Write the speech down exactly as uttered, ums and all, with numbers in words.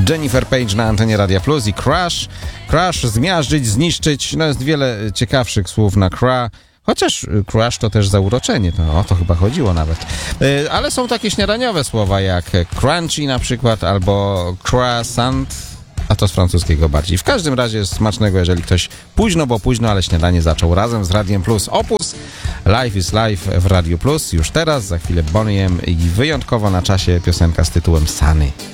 Jennifer Page na antenie Radia Plus i Crash. Crash, zmiażdżyć, zniszczyć. No jest wiele ciekawszych słów na cra. Chociaż crash to też zauroczenie, to o to chyba chodziło nawet. Yy, ale są takie śniadaniowe słowa jak crunchy na przykład, albo croissant, a to z francuskiego bardziej. W każdym razie jest smacznego, jeżeli ktoś późno, bo późno, ale śniadanie zaczął razem z Radiem Plus. Opus Life is Life w Radiu Plus już teraz, za chwilę Bonnie M i wyjątkowo na czasie piosenka z tytułem Sunny.